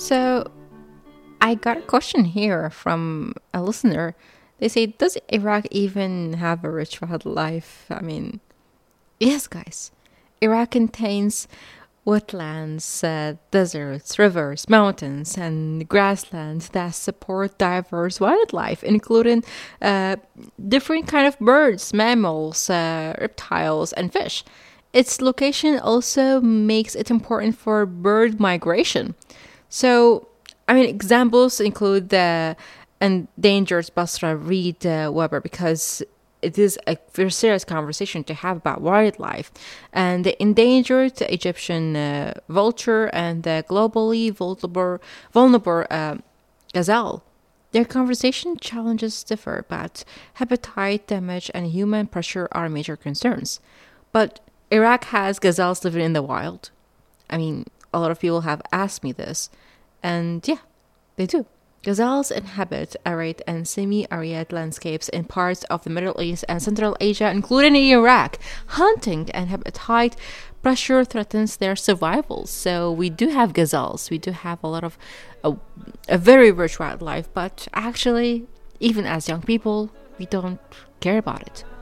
So I got a question here from a listener. They say, does Iraq even have a rich wildlife? I mean, yes, guys. Iraq contains wetlands, deserts, rivers, mountains, and grasslands that support diverse wildlife, including uh, different kind of birds, mammals, reptiles, and fish. Its location also makes it important for bird migration. So, I mean, examples include the endangered Basra Reed Weber because it is a very serious conversation to have about wildlife, and the endangered Egyptian vulture and the globally vulnerable gazelle. Their conversation challenges differ, but habitat damage and human pressure are major concerns. But Iraq has gazelles living in the wild. I mean, a lot of people have asked me this, and yeah, they do. Gazelles inhabit arid and semi-arid landscapes in parts of the Middle East and Central Asia, including Iraq. Hunting and habitat pressure threatens their survival. So we do have gazelles. We do have a lot of a very rich wildlife, but actually, even as young people, we don't care about it.